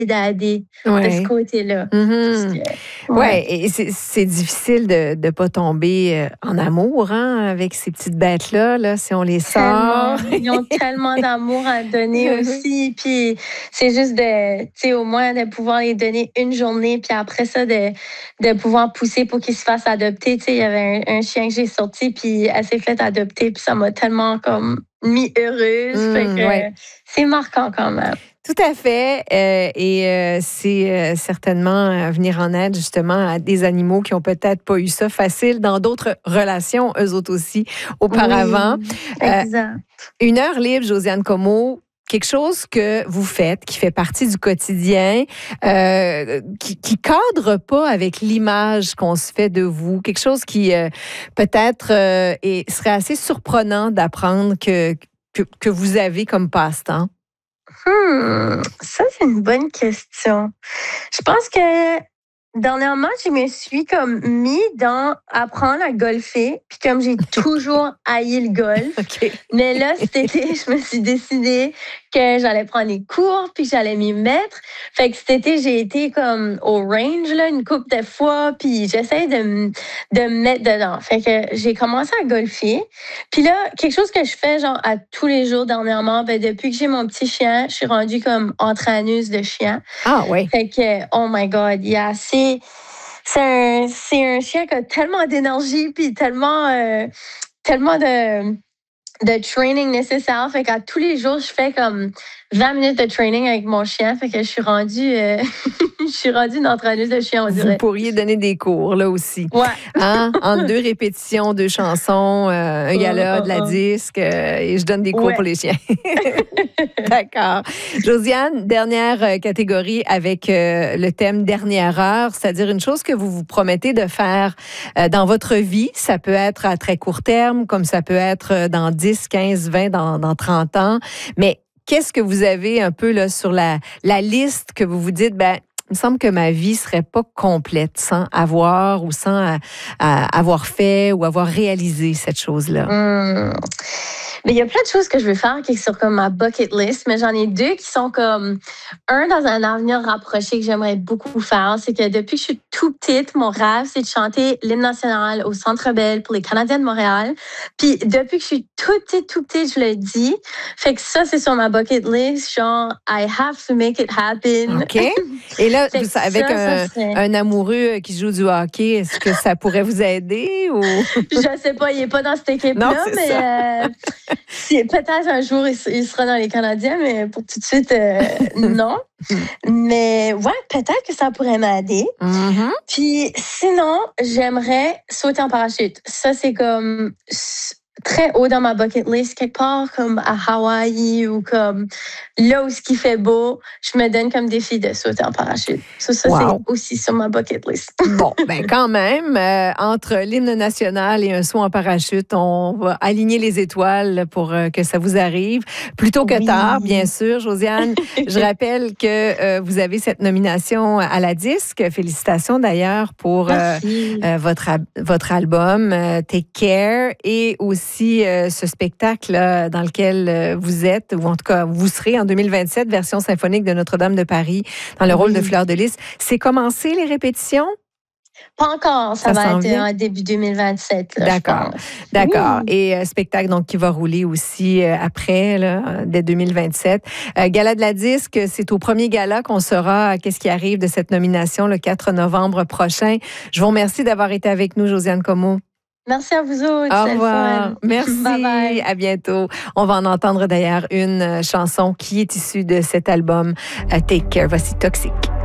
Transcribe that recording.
daddy de ce côté-là. Ouais, et c'est difficile de ne pas tomber en amour avec ces petites bêtes-là, là, si on les sort. Ils ont tellement d'amour à donner aussi. Puis c'est juste au moins de pouvoir les donner une journée, puis après ça, de pouvoir pousser pour qu'ils se fassent adopter. Il y avait un chien que j'ai sorti, puis elle s'est faite adopter, puis ça m'a tellement comme mis heureuse. Fait que c'est marquant quand même. Tout à fait. C'est certainement venir en aide justement à des animaux qui ont peut-être pas eu ça facile dans d'autres relations, eux autres aussi, auparavant. Oui, exact. Une heure libre, Josiane Comeau. Quelque chose que vous faites, qui fait partie du quotidien, qui cadre pas avec l'image qu'on se fait de vous. Quelque chose qui peut-être serait assez surprenant d'apprendre que vous avez comme passe-temps. Ça, c'est une bonne question. Je pense que dernièrement, je me suis comme mis dans apprendre à golfer. Puis comme j'ai toujours haï le golf, mais là, cet été, je me suis décidée que j'allais prendre les cours puis j'allais m'y mettre. Fait que cet été, j'ai été comme au range là, une couple de fois puis j'essaie de me mettre dedans. Fait que j'ai commencé à golfer. Puis là, quelque chose que je fais genre à tous les jours dernièrement, depuis que j'ai mon petit chien, je suis rendue comme entraîneuse de chien. Ah oui. Fait que, oh my God, c'est un chien qui a tellement d'énergie puis tellement de training nécessaire. Fait qu'à tous les jours, je fais comme 20 minutes de training avec mon chien. Fait que je suis rendue, une entraîneuse de chien, on dirait. Vous pourriez donner des cours, là aussi. Ouais. En 2 répétitions, 2 chansons, un gala, de la disque, et je donne des cours pour les chiens. D'accord. Josiane, dernière catégorie avec le thème dernière heure, c'est-à-dire une chose que vous vous promettez de faire dans votre vie. Ça peut être à très court terme, comme ça peut être dans 10, 15, 20, dans 30 ans. Mais qu'est-ce que vous avez un peu là, sur la liste que vous vous dites, il me semble que ma vie serait pas complète sans avoir ou sans avoir fait ou avoir réalisé cette chose-là? Mais il y a plein de choses que je veux faire qui sont comme ma bucket list, mais j'en ai 2 qui sont comme dans un avenir rapproché que j'aimerais beaucoup faire. C'est que depuis que je suis tout petite, mon rêve, c'est de chanter l'hymne national au Centre Bell pour les Canadiens de Montréal. Puis depuis que je suis toute petite, je le dis. Fait que ça, c'est sur ma bucket list, genre I have to make it happen. OK. Et là, avec un amoureux qui joue du hockey, est-ce que ça pourrait vous aider ou? Je sais pas, il n'est pas dans cette équipe-là, non, mais peut-être un jour il sera dans les Canadiens, mais pour tout de suite, non. Mais ouais, peut-être que ça pourrait m'aider. Puis sinon, j'aimerais sauter en parachute. Ça, c'est comme très haut dans ma bucket list, quelque part comme à Hawaï ou comme là où ce qui fait beau, je me donne comme défi de sauter en parachute. Ça c'est aussi sur ma bucket list. Bon, quand même, entre l'hymne national et un saut en parachute, on va aligner les étoiles pour que ça vous arrive. Plutôt que tard, bien sûr, Josiane. Je rappelle que vous avez cette nomination à la disque. Félicitations d'ailleurs pour votre album Take Care et aussi ce spectacle dans lequel vous êtes, ou en tout cas vous serez en 2027, version symphonique de Notre-Dame de Paris, dans le rôle de Fleur de Lys. C'est commencé les répétitions? Pas encore, ça va être en début 2027. D'accord. Et spectacle donc qui va rouler aussi après, là, dès 2027. Gala de la disque, c'est au premier gala qu'on saura qu'est-ce qui arrive de cette nomination le 4 novembre prochain. Je vous remercie d'avoir été avec nous, Josiane Comeau. Merci à vous autres. Au revoir. Merci. Bye bye. À bientôt. On va en entendre d'ailleurs une chanson qui est issue de cet album Take Care. Voici Toxique.